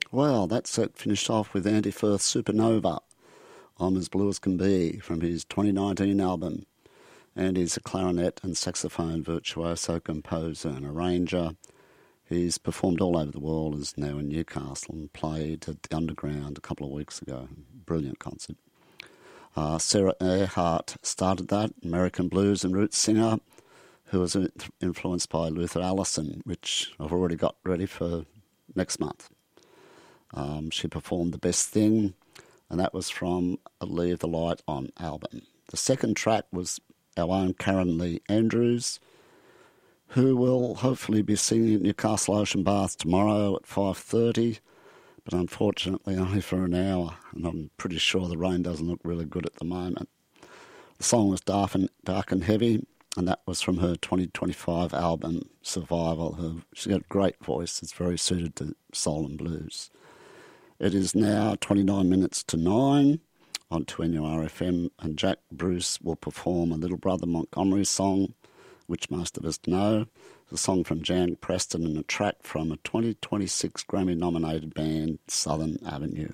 Well, that set finished off with Andy Firth's Supernova, I'm As Blue As Can Be, from his 2019 album. Andy's a clarinet and saxophone virtuoso, composer and arranger. He's performed all over the world, is now in Newcastle, and played at the Underground a couple of weeks ago. Brilliant concert. Sarah Earhart started that, American blues and roots singer, who was influenced by Luther Allison, which I've already got ready for next month. She performed The Best Thing, and that was from a Leave the Light On album. The second track was our own Karen Lee Andrews, who will hopefully be singing at Newcastle Ocean Bath tomorrow at 5:30, but unfortunately only for an hour, and I'm pretty sure the rain doesn't look really good at the moment. The song was Dark and Heavy, and that was from her 2025 album, Survival. She's got a great voice. It's very suited to soul and blues. It is now 29 minutes to 9 on 2NURFM, and Jack Bruce will perform a Little Brother Montgomery song, which most of us know. It's a song from Jan Preston and a track from a 2026 Grammy-nominated band, Southern Avenue.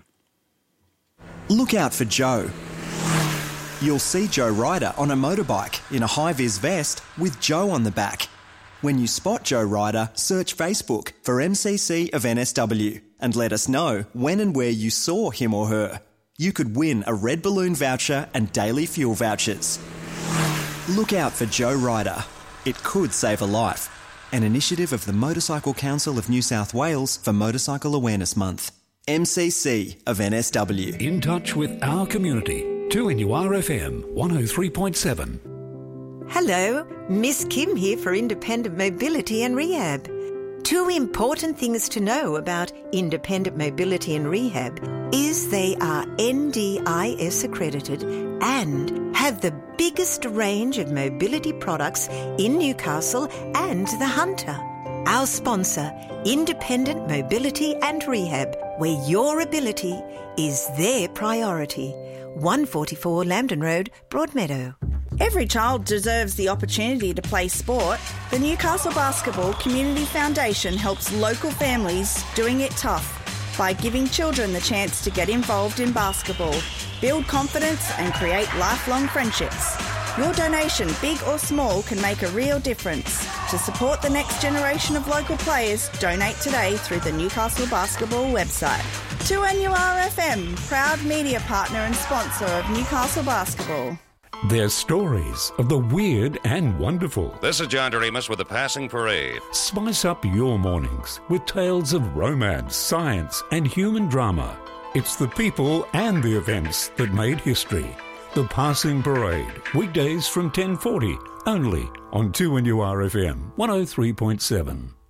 Look out for Joe. You'll see Joe Ryder on a motorbike in a high-vis vest with Joe on the back. When you spot Joe Ryder, search Facebook for MCC of NSW and let us know when and where you saw him or her. You could win a red balloon voucher and daily fuel vouchers. Look out for Joe Ryder. It could save a life. An initiative of the Motorcycle Council of New South Wales for Motorcycle Awareness Month. MCC of NSW. In touch with our community. 2NURFM 103.7. Hello, Miss Kim here for Independent Mobility and Rehab. Two important things to know about Independent Mobility and Rehab is they are NDIS accredited and have the biggest range of mobility products in Newcastle and the Hunter. Our sponsor, Independent Mobility and Rehab, where your ability is their priority. 144 Lambton Road, Broadmeadow. Every child deserves the opportunity to play sport. The Newcastle Basketball Community Foundation helps local families doing it tough by giving children the chance to get involved in basketball, build confidence and create lifelong friendships. Your donation, big or small, can make a real difference. To support the next generation of local players, donate today through the Newcastle Basketball website. 2NURFM, proud media partner and sponsor of Newcastle Basketball. They're stories of the weird and wonderful. This is John Doremus with the Passing Parade. Spice up your mornings with tales of romance, science and human drama. It's the people and the events that made history. The Passing Parade, weekdays from 10:40, only on 2NURFM 103.7.